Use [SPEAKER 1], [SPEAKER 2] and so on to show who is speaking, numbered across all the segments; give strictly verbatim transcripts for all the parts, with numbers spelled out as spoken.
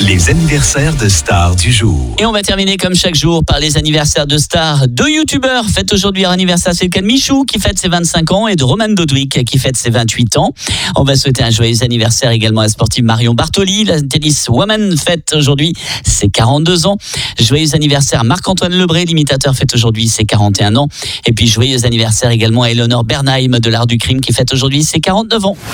[SPEAKER 1] Les anniversaires de stars du jour.
[SPEAKER 2] Et on va terminer comme chaque jour par les anniversaires de stars. Deux youtubeurs fêtent aujourd'hui leur anniversaire. C'est le cas de Michou qui fête ses vingt-cinq ans et de Roman Dodwick qui fête ses vingt-huit ans. On va souhaiter un joyeux anniversaire également à la sportive Marion Bartoli. La tenniswoman fête aujourd'hui ses quarante-deux ans. Joyeux anniversaire Marc-Antoine Lebré, l'imitateur, fête aujourd'hui ses quarante et un ans. Et puis joyeux anniversaire également à Eleonore Bernheim de l'Art du Crime qui fête aujourd'hui ses quarante-neuf ans.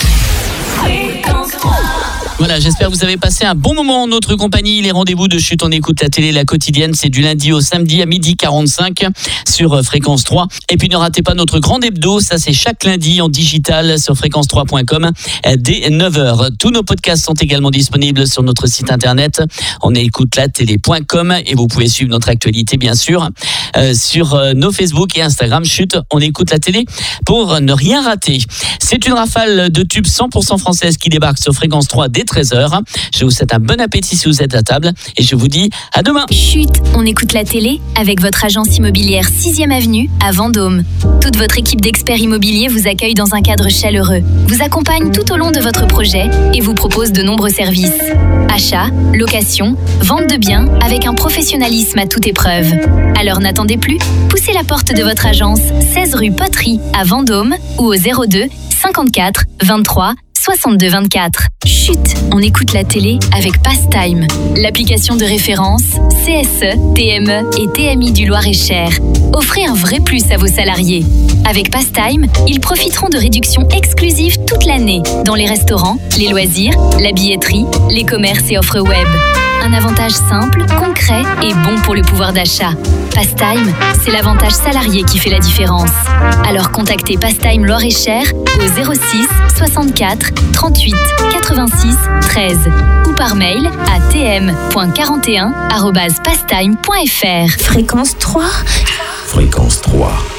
[SPEAKER 2] Voilà, j'espère que vous avez passé un bon moment en notre compagnie. Les rendez-vous de Chut, on écoute la télé, la quotidienne, c'est du lundi au samedi à midi quarante-cinq sur Fréquence trois. Et puis ne ratez pas notre grand hebdo, ça c'est chaque lundi en digital sur fréquence trois point com dès neuf heures. Tous nos podcasts sont également disponibles sur notre site internet on écoute la télé point com et vous pouvez suivre notre actualité bien sûr euh, sur euh, nos Facebook et Instagram Chut, on écoute la télé pour ne rien rater. C'est une rafale de tubes cent pour cent françaises qui débarque sur Fréquence trois dès treize heures. Je vous souhaite un bon appétit si vous êtes à table et je vous dis à demain.
[SPEAKER 3] Chut, on écoute la télé avec votre agence immobilière sixième avenue à Vendôme. Toute votre équipe d'experts immobiliers vous accueille dans un cadre chaleureux, vous accompagne tout au long de votre projet et vous propose de nombreux services. Achat, location, vente de biens avec un professionnalisme à toute épreuve. Alors n'attendez plus, poussez la porte de votre agence seize rue Poterie à Vendôme ou au zéro deux cinquante-quatre vingt-trois soixante-deux vingt-quatre. Chut, on écoute la télé avec Pastime, l'application de référence C S E, T M E et T M I du Loir-et-Cher. Offrez un vrai plus à vos salariés. Avec Pastime, ils profiteront de réductions exclusives toute l'année dans les restaurants, les loisirs, la billetterie, les commerces et offres web. Un avantage simple, concret et bon pour le pouvoir d'achat. Pastime, c'est l'avantage salarié qui fait la différence. Alors contactez Pastime Loir-et-Cher au zéro six soixante-quatre trente-huit quatre-vingt-six treize ou par mail à t m point quarante et un arobase pastime point f r.
[SPEAKER 4] Fréquence trois.
[SPEAKER 1] Fréquence trois.